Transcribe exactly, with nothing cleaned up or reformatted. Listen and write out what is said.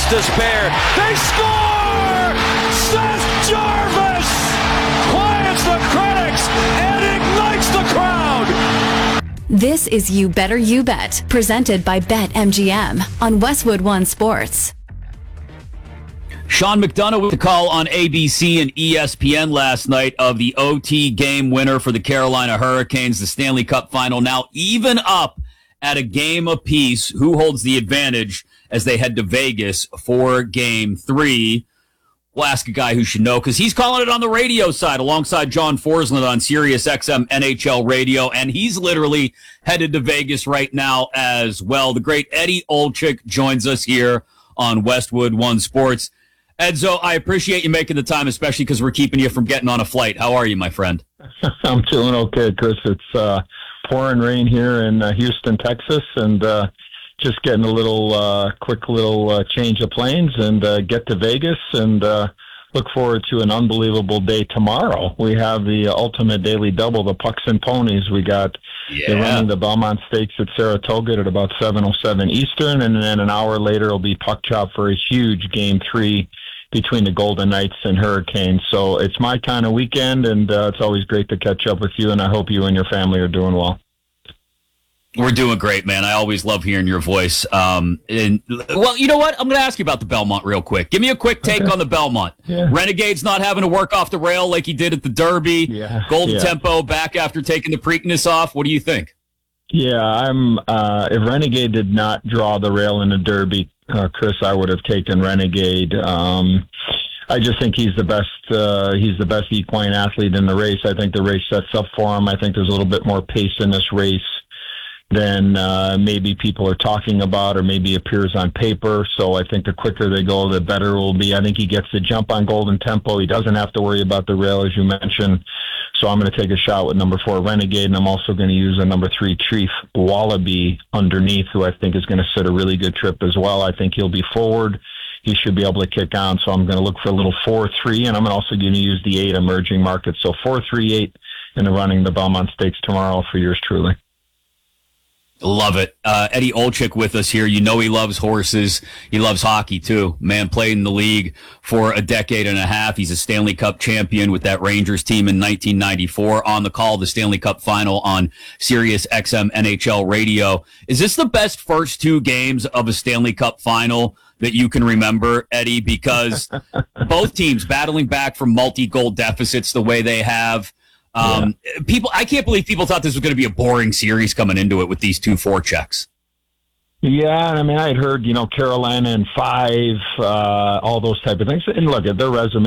against despair. They score! Seth Jarvis quiets the critics and ignites the crowd. This is You Better You Bet, presented by BetMGM on Westwood One Sports. Sean McDonough with the call on A B C and E S P N last night of the O T game winner for the Carolina Hurricanes, the Stanley Cup final, now even up at a game apiece. Who holds the advantage as they head to Vegas for game three? We'll ask a guy who should know because he's calling it on the radio side alongside John Forsland on Sirius X M N H L Radio, and he's literally headed to Vegas right now as well. The great Eddie Olczyk joins us here on Westwood One Sports. Edzo, I appreciate you making the time, especially because we're keeping you from getting on a flight. How are you, my friend? I'm doing okay, Chris. It's uh, pouring rain here in uh, Houston, Texas, and uh, just getting a little uh, quick little uh, change of planes and uh, get to Vegas and uh, look forward to an unbelievable day tomorrow. We have the ultimate daily double, the Pucks and Ponies. We got yeah. they're running the Belmont Stakes at Saratoga at about seven oh seven Eastern, and then an hour later it'll be Puck Chop for a huge game three between the Golden Knights and Hurricanes. So it's my kind of weekend, and uh, it's always great to catch up with you, and I hope you and your family are doing well. We're doing great, man. I always love hearing your voice. Um, and well, you know what? I'm going to ask you about the Belmont real quick. Give me a quick take okay. on the Belmont. Yeah. Renegade's not having to work off the rail like he did at the Derby. Yeah. Golden yeah. Tempo back after taking the Preakness off. What do you think? Yeah, I'm. Uh, if Renegade did not draw the rail in the Derby, uh, Chris, I would have taken Renegade. Um, I just think he's the best. Uh, he's the best equine athlete in the race. I think the race sets up for him. I think there's a little bit more pace in this race than uh, maybe people are talking about or maybe appears on paper. So I think the quicker they go, the better it will be. I think he gets the jump on Golden Tempo. He doesn't have to worry about the rail, as you mentioned. So I'm going to take a shot with number four, Renegade, and I'm also going to use a number three, Chief Wallaby underneath, who I think is going to sit a really good trip as well. I think he'll be forward. He should be able to kick on. So I'm going to look for a little four three, and I'm also going to use the eight emerging market. So four three eight in the running the Belmont Stakes tomorrow for yours truly. Love it. Uh, Eddie Olczyk with us here. You know he loves horses. He loves hockey, too. Man played in the league for a decade and a half. He's a Stanley Cup champion with that Rangers team in nineteen ninety-four. On the call, the Stanley Cup final on Sirius X M N H L Radio. Is this the best first two games of a Stanley Cup final that you can remember, Eddie? Because both teams battling back from multi-goal deficits the way they have. Um, yeah. People, I can't believe people thought this was going to be a boring series coming into it with these two forechecks. Yeah, I mean, I had heard, you know, Carolina in five, uh, all those type of things. And look, at their resume